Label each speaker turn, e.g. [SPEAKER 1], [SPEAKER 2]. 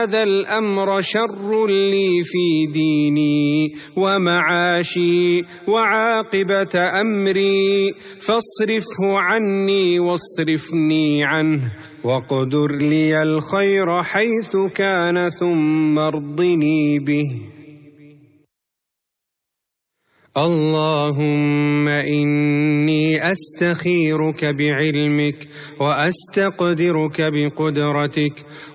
[SPEAKER 1] هذا الأمر شر لي في ديني ومعاشي وعاقبة أمري، فاصرفه عني واصرفني عنه، واقدر لي الخير حيث كان ثم ارضني به. اللهم إني أستخيرك بعلمك وأستقدرك بقدرتك